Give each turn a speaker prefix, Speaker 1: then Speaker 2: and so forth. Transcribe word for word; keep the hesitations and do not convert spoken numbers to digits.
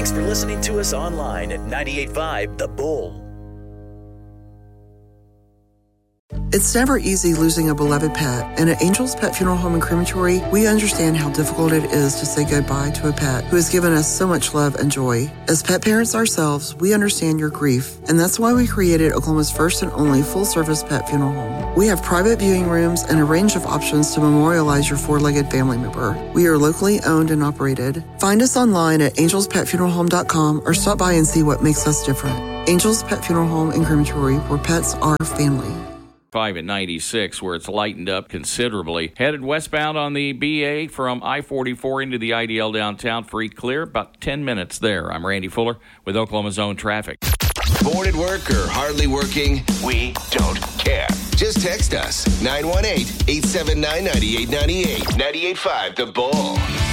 Speaker 1: Thanks for listening to us online at ninety-eight point five The Bull.
Speaker 2: It's never easy losing a beloved pet, and at Angel's Pet Funeral Home and Crematory, we understand how difficult it is to say goodbye to a pet who has given us so much love and joy. As pet parents ourselves, we understand your grief, and that's why we created Oklahoma's first and only full-service pet funeral home. We have private viewing rooms and a range of options to memorialize your four-legged family member. We are locally owned and operated. Find us online at angels pet funeral home dot com or stop by and see what makes us different. Angel's Pet Funeral Home and Crematory, where pets are family.
Speaker 3: five at ninety-six, where it's lightened up considerably. Headed westbound on the B A from I forty-four into the I D L downtown, free clear, about ten minutes there. I'm Randy Fuller with Oklahoma Zone Traffic.
Speaker 4: Bored at work or hardly working? We don't care. Just text us, nine one eight, eight seven nine, nine eight nine eight, ninety-eight point five The Bull.